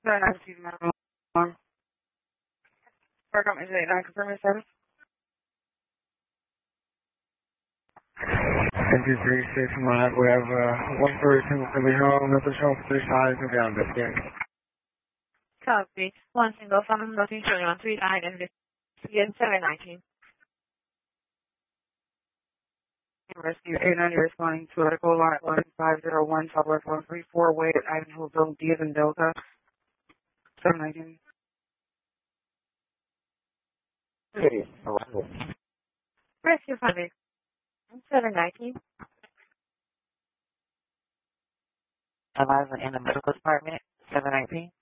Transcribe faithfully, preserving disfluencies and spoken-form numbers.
Sorry, I see my one. Park up is eight nine confirm your service. Thank you, three six one. We have uh, one person for the home, another show for three sides and down this game. Copy. One single phone, nothing showing on three nine and again seven nineteen. Rescue eight ninety responding to article lot one five zero one, Southwest one three four, Way at Ivanhoeville, Diaz and Delta, seven nineteen. Hey, hello. Rescue five eight seven nineteen. Eliza in the medical department, seven nineteen.